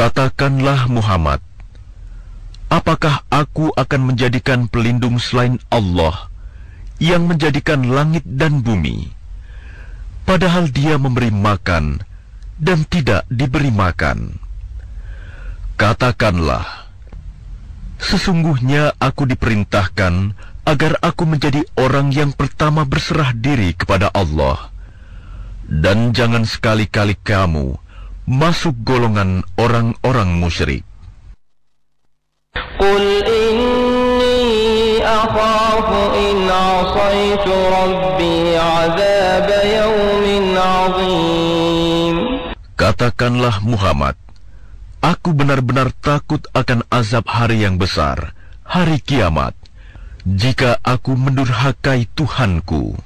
Katakanlah Muhammad, apakah aku akan menjadikan pelindung selain Allah yang menjadikan langit dan bumi, padahal Dia memberi makan dan tidak diberi makan? Katakanlah, sesungguhnya aku diperintahkan agar aku menjadi orang yang pertama berserah diri kepada Allah, dan jangan sekali-kali kamu masuk golongan orang-orang musyrik. Qul inni akhafu in 'asaitu rabbi 'adzab yawmin 'adzim. Katakanlah Muhammad, aku benar-benar takut akan azab hari yang besar, hari kiamat, jika aku mendurhakai Tuhanku.